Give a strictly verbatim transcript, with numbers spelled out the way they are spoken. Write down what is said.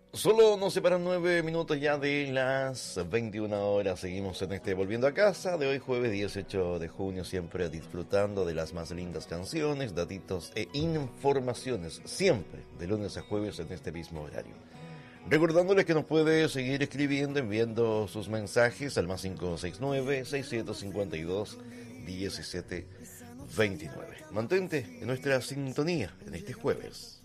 Solo nos separan nueve minutos ya de las veintiuna horas. Seguimos en este Volviendo a Casa de hoy, jueves dieciocho de junio, siempre disfrutando de las más lindas canciones, datitos e informaciones, siempre de lunes a jueves en este mismo horario. Recordándoles que nos puede seguir escribiendo, enviando sus mensajes al más cinco seis nueve, seiscientos cincuenta y dos, diecisiete veintinueve. Mantente en nuestra sintonía en este jueves.